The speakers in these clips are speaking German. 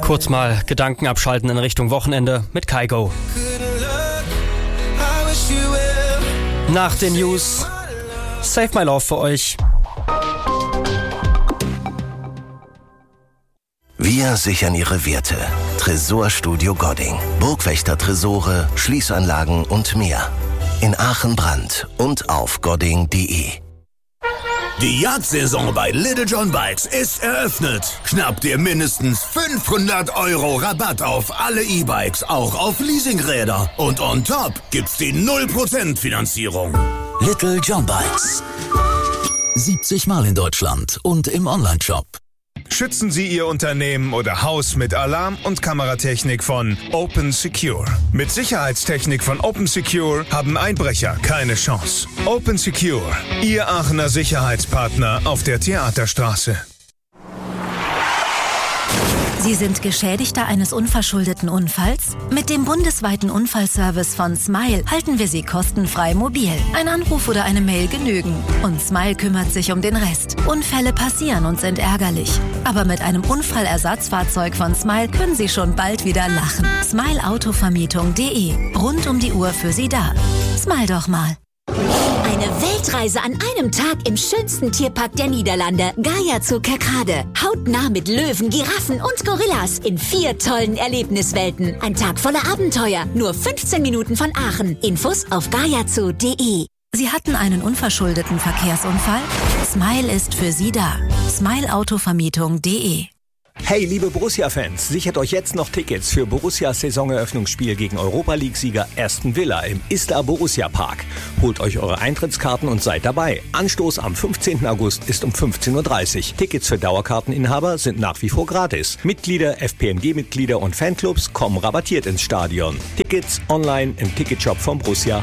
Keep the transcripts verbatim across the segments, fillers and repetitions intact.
Kurz mal Gedanken abschalten in Richtung Wochenende mit Kygo. Nach den News Save My Love für euch. Wir sichern Ihre Werte. Tresorstudio Godding. Burgwächter-Tresore, Schließanlagen und mehr. In Aachen, Brand und auf godding punkt de. Die Jagdsaison bei Little John Bikes ist eröffnet. Schnapp dir mindestens fünfhundert Euro Rabatt auf alle E-Bikes, auch auf Leasingräder. Und on top gibt's die null Prozent Finanzierung. Little John Bikes. siebzig Mal in Deutschland und im Onlineshop. Schützen Sie Ihr Unternehmen oder Haus mit Alarm- und Kameratechnik von Open Secure. Mit Sicherheitstechnik von Open Secure haben Einbrecher keine Chance. Open Secure, Ihr Aachener Sicherheitspartner auf der Theaterstraße. Sie sind Geschädigter eines unverschuldeten Unfalls? Mit dem bundesweiten Unfallservice von Smile halten wir Sie kostenfrei mobil. Ein Anruf oder eine Mail genügen. Und Smile kümmert sich um den Rest. Unfälle passieren und sind ärgerlich. Aber mit einem Unfallersatzfahrzeug von Smile können Sie schon bald wieder lachen. smile autovermietung punkt de. Rund um die Uhr für Sie da. Smile doch mal. Eine Weltreise an einem Tag im schönsten Tierpark der Niederlande, Gaia zu Kerkrade. Hautnah mit Löwen, Giraffen und Gorillas in vier tollen Erlebniswelten. Ein Tag voller Abenteuer, nur fünfzehn Minuten von Aachen. Infos auf gaiazu punkt de. Sie hatten einen unverschuldeten Verkehrsunfall? Smile ist für Sie da. smile autovermietung punkt de. Hey, liebe Borussia-Fans, sichert euch jetzt noch Tickets für Borussias Saisoneröffnungsspiel gegen Europa-League-Sieger Aston Villa im Isla Borussia Park. Holt euch eure Eintrittskarten und seid dabei. Anstoß am fünfzehnten August ist um fünfzehn Uhr dreißig. Tickets für Dauerkarteninhaber sind nach wie vor gratis. Mitglieder, F P M G-Mitglieder und Fanclubs kommen rabattiert ins Stadion. Tickets online im Ticketshop von Borussia.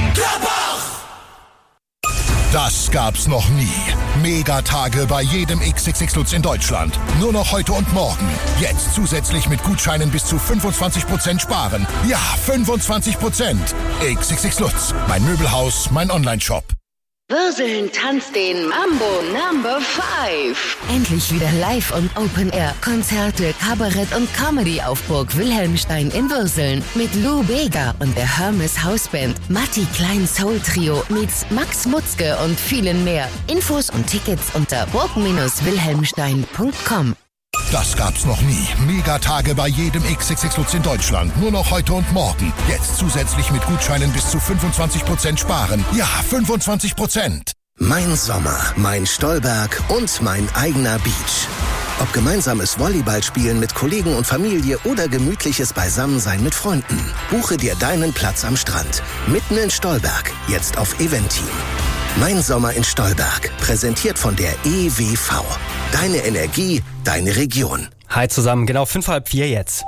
Das gab's noch nie. Megatage bei jedem X X X Lutz in Deutschland. Nur noch heute und morgen. Jetzt zusätzlich mit Gutscheinen bis zu fünfundzwanzig Prozent sparen. Ja, fünfundzwanzig Prozent. X X X Lutz. Mein Möbelhaus, mein Onlineshop. Würseln tanzt den Mambo Number fünf. Endlich wieder live und Open Air. Konzerte, Kabarett und Comedy auf Burg Wilhelmstein in Würseln. Mit Lou Bega und der Hermes Hausband. Matti Klein Soul Trio meets Max Mutzke und vielen mehr. Infos und Tickets unter burg Bindestrich wilhelmstein punkt com. Das gab's noch nie. Megatage bei jedem X X X Lutz in Deutschland. Nur noch heute und morgen. Jetzt zusätzlich mit Gutscheinen bis zu fünfundzwanzig Prozent sparen. Ja, fünfundzwanzig Prozent. Mein Sommer, mein Stolberg und mein eigener Beach. Ob gemeinsames Volleyballspielen mit Kollegen und Familie oder gemütliches Beisammensein mit Freunden. Buche dir deinen Platz am Strand. Mitten in Stolberg. Jetzt auf Eventim. Mein Sommer in Stolberg. Präsentiert von der E W V. Deine Energie, deine Region. Hi zusammen, genau fünf halb vier jetzt.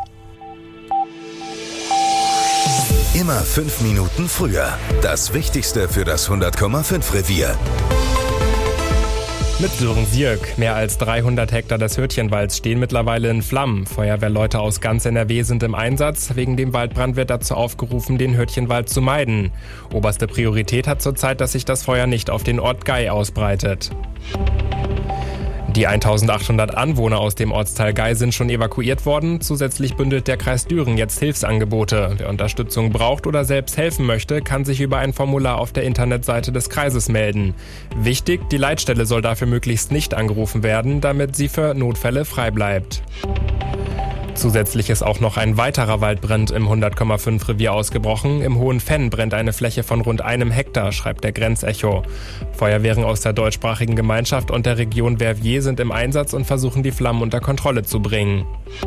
Immer fünf Minuten früher. Das Wichtigste für das hundert Komma fünf Revier. Mit Sören Sierk. Mehr als dreihundert Hektar des Hürtchenwalds stehen mittlerweile in Flammen. Feuerwehrleute aus ganz N R W sind im Einsatz. Wegen dem Waldbrand wird dazu aufgerufen, den Hürtchenwald zu meiden. Oberste Priorität hat zurzeit, dass sich das Feuer nicht auf den Ort Gei ausbreitet. Die eintausendachthundert Anwohner aus dem Ortsteil Gei sind schon evakuiert worden. Zusätzlich bündelt der Kreis Düren jetzt Hilfsangebote. Wer Unterstützung braucht oder selbst helfen möchte, kann sich über ein Formular auf der Internetseite des Kreises melden. Wichtig, die Leitstelle soll dafür möglichst nicht angerufen werden, damit sie für Notfälle frei bleibt. Zusätzlich ist auch noch ein weiterer Waldbrand im hundert Komma fünf Revier ausgebrochen. Im Hohen Fenn brennt eine Fläche von rund einem Hektar, schreibt der Grenzecho. Feuerwehren aus der deutschsprachigen Gemeinschaft und der Region Verviers sind im Einsatz und versuchen, die Flammen unter Kontrolle zu bringen.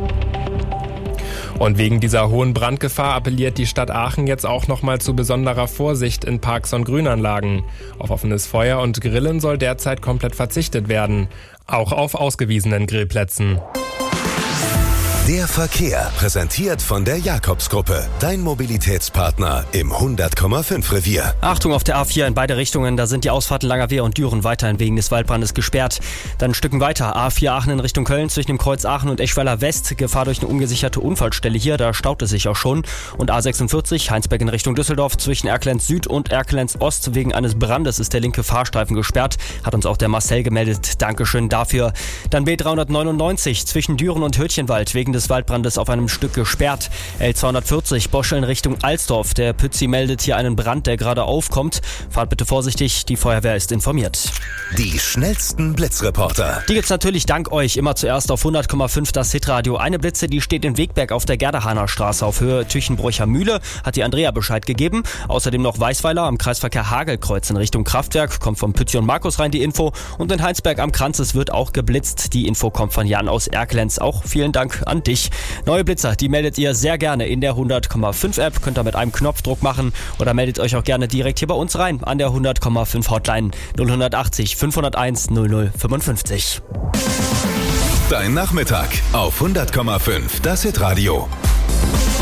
Und wegen dieser hohen Brandgefahr appelliert die Stadt Aachen jetzt auch nochmal zu besonderer Vorsicht in Parks und Grünanlagen. Auf offenes Feuer und Grillen soll derzeit komplett verzichtet werden. Auch auf ausgewiesenen Grillplätzen. Der Verkehr, präsentiert von der Jakobsgruppe, dein Mobilitätspartner im hundert Komma fünf Revier. Achtung auf der A vier in beide Richtungen, da sind die Ausfahrten Langerwehe und Düren weiterhin wegen des Waldbrandes gesperrt. Dann ein Stück weiter, A vier Aachen in Richtung Köln, zwischen dem Kreuz Aachen und Eschweiler West, Gefahr durch eine ungesicherte Unfallstelle hier, da staut es sich auch schon. Und A sechsundvierzig, Heinsberg in Richtung Düsseldorf, zwischen Erkelenz Süd und Erkelenz Ost, wegen eines Brandes ist der linke Fahrstreifen gesperrt, hat uns auch der Marcel gemeldet, Dankeschön dafür. Dann B dreihundertneunundneunzig, zwischen Düren und Hürtchenwald, wegen des des Waldbrandes auf einem Stück gesperrt. L zweihundertvierzig Boscheln Richtung Alsdorf. Der Pützi meldet hier einen Brand, der gerade aufkommt. Fahrt bitte vorsichtig, die Feuerwehr ist informiert. Die schnellsten Blitzreporter. Die gibt's natürlich dank euch immer zuerst auf hundert Komma fünf das Hitradio. Eine Blitze, die steht in Wegberg auf der Gerdehaner Straße auf Höhe Tüchenbräucher Mühle, hat die Andrea Bescheid gegeben. Außerdem noch Weißweiler am Kreisverkehr Hagelkreuz in Richtung Kraftwerk, kommt von Pützi und Markus rein die Info. Und in Heinsberg am Kranzes wird auch geblitzt. Die Info kommt von Jan aus Erkelenz. Auch vielen Dank an dich. Neue Blitzer, die meldet ihr sehr gerne in der hundert Komma fünf App. Könnt ihr mit einem Knopfdruck machen oder meldet euch auch gerne direkt hier bei uns rein an der hundert Komma fünf Hotline null achtzig fünfhunderteins null null fünfundfünfzig. Dein Nachmittag auf hundert Komma fünf das Hitradio.